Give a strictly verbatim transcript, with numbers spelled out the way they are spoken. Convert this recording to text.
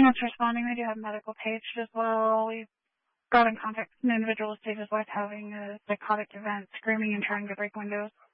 units responding. We do have medical paged as well. We've got in contact with an individual who stated his wife having a psychotic event, screaming and trying to break windows.